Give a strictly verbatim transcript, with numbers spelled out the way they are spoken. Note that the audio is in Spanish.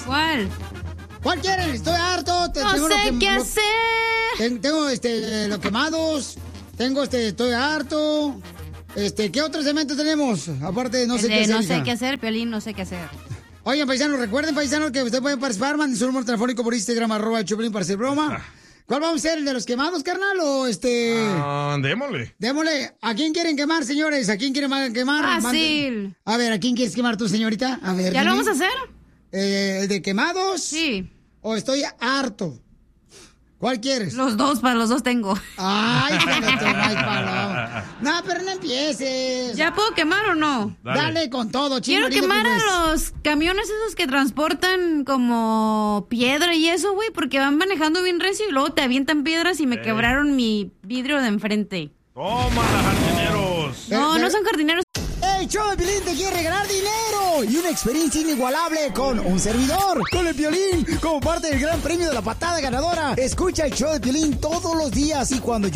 ¿Cuál? ¿Cuál quieren? Estoy harto. Te, no tengo sé lo que, qué lo, hacer. Ten, tengo este, los quemados. Tengo este, estoy harto. Este, ¿qué otro segmento tenemos? Aparte de no sé de qué hacer. No sé hija. qué hacer, Piolín, no sé qué hacer. Oigan, paisanos, recuerden, paisanos, que ustedes pueden participar. Manden su número telefónico por Instagram, arroba el Choplin para hacer broma. ¿Cuál vamos a hacer? ¿El de los quemados, carnal? ¿O este...? Ah, démosle. Démosle. ¿A quién quieren quemar, señores? ¿A quién quieren quemar? Fácil. Manden. A ver, ¿a quién quieres quemar tú, señorita? A ver, ¿Ya dime. lo vamos a hacer? Eh, ¿El de quemados? Sí. ¿O estoy harto? ¿Cuál quieres? Los dos, para los dos tengo. Ay, ay, paloma. No, pero no empieces. ¿Ya puedo quemar o no? Dale, Dale con todo, chico. Quiero quemar a los camiones esos que transportan como piedra y eso, güey, porque van manejando bien recio y luego te avientan piedras y me Eh. quebraron mi vidrio de enfrente. ¡Toma, jardineros! No, no son jardineros. El show de Piolín te quiere regalar dinero y una experiencia inigualable con un servidor, con el Piolín, como parte del gran premio de la patada ganadora. Escucha el show de Piolín todos los días y cuando yo